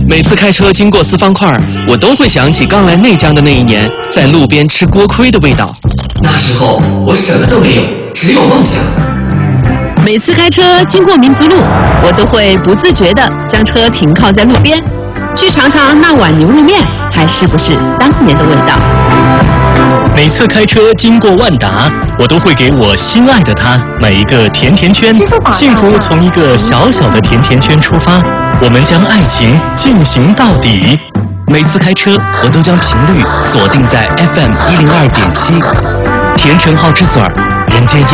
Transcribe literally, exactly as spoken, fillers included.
每次开车经过四方块，我都会想起刚来内江的那一年，在路边吃锅盔的味道。 那时候我什么都没有，只有梦想。 每次开车经过民族路，我都会不自觉地将车停靠在路边，去尝尝那碗牛肉面还是不是当年的味道。 每次开车经过万达，我都会给我心爱的他买一个甜甜圈。幸福从一个小小的甜甜圈出发，我们将爱情进行到底。 每次开车，我都将频率锁定在 F M 一零二点七，甜橙好之嘴儿，人间。